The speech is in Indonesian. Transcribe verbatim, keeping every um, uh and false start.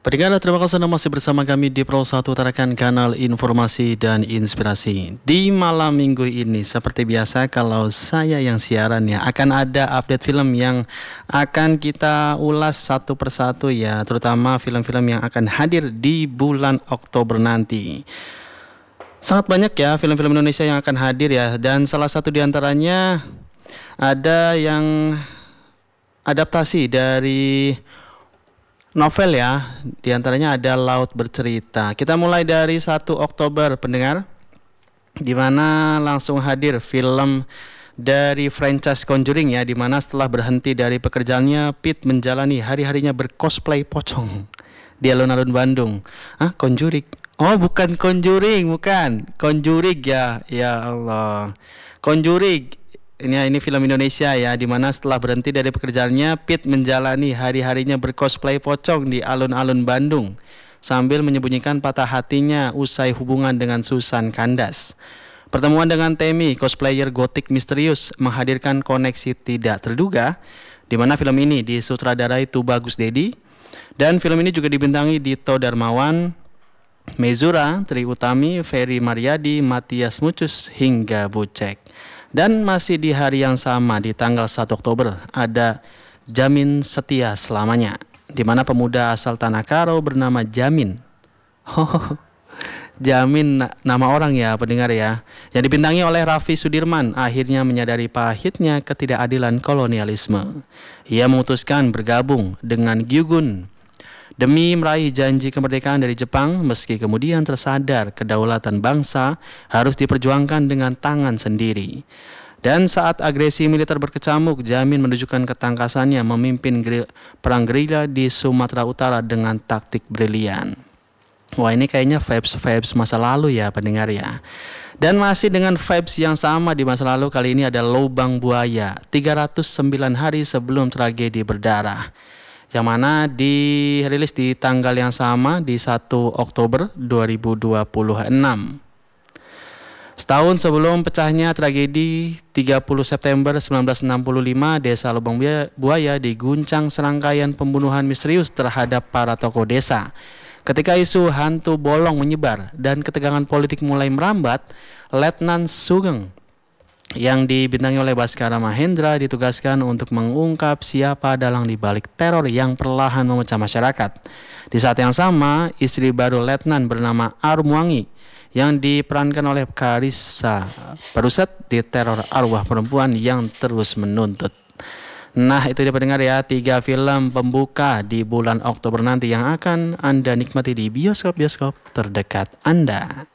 Pendengar, terima kasih Anda masih bersama kami di Pro satu Tarakan Kanal Informasi dan Inspirasi. Di malam minggu ini, seperti biasa kalau saya yang siaran ya, akan ada update film yang akan kita ulas satu persatu ya, terutama film-film yang akan hadir di bulan Oktober nanti. Sangat banyak ya film-film Indonesia yang akan hadir ya, dan salah satu diantaranya ada yang adaptasi dari novel ya, diantaranya ada Laut Bercerita. Kita mulai dari satu Oktober pendengar, di mana langsung hadir film dari franchise Conjuring ya, di mana setelah berhenti dari pekerjaannya, Pete menjalani hari-harinya bercosplay pocong di alun-alun Bandung. Ah, Conjuring? Oh, bukan Conjuring, bukan Conjuring ya, ya Allah. Conjuring. Ini ini film Indonesia ya, di mana setelah berhenti dari pekerjaannya, Pete menjalani hari-harinya bercosplay pocong di alun-alun Bandung sambil menyembunyikan patah hatinya usai hubungan dengan Susan Kandas. Pertemuan dengan Temi, cosplayer gotik misterius, menghadirkan koneksi tidak terduga, di mana film ini disutradarai Tubagus Dedi, dan film ini juga dibintangi Dito Darmawan, Mezura, Tri Utami, Ferry Mariadi, Matias Mucus, hingga Bucek. Dan masih di hari yang sama, di tanggal satu Oktober, ada Jamin Setia Selamanya, di mana pemuda asal Tanah Karo bernama Jamin. Oh, Jamin nama orang ya pendengar ya, yang dibintangi oleh Raffi Sudirman, akhirnya menyadari pahitnya ketidakadilan kolonialisme. Ia memutuskan bergabung dengan Gyugun demi meraih janji kemerdekaan dari Jepang, meski kemudian tersadar kedaulatan bangsa harus diperjuangkan dengan tangan sendiri. Dan saat agresi militer berkecamuk, Jamin menunjukkan ketangkasannya memimpin geril, perang gerilya di Sumatera Utara dengan taktik brilian. Wah, ini kayaknya vibes-vibes masa lalu ya pendengar ya. Dan masih dengan vibes yang sama di masa lalu, kali ini ada Lubang Buaya, tiga ratus sembilan hari sebelum tragedi berdarah, yang mana dirilis di tanggal yang sama di satu Oktober dua ribu dua puluh enam. Setahun sebelum pecahnya tragedi tiga puluh September seribu sembilan ratus enam puluh lima, Desa Lubang Buaya diguncang serangkaian pembunuhan misterius terhadap para tokoh desa. Ketika isu hantu bolong menyebar dan ketegangan politik mulai merambat, Letnan Sugeng yang dibintangi oleh Baskara Mahendra ditugaskan untuk mengungkap siapa dalang di balik teror yang perlahan memecah masyarakat. Di saat yang sama, istri baru Letnan bernama Armuangi yang diperankan oleh Karissa Peruset diteror arwah perempuan yang terus menuntut. Nah, itu dia pendengar ya, tiga film pembuka di bulan Oktober nanti yang akan Anda nikmati di bioskop-bioskop terdekat Anda.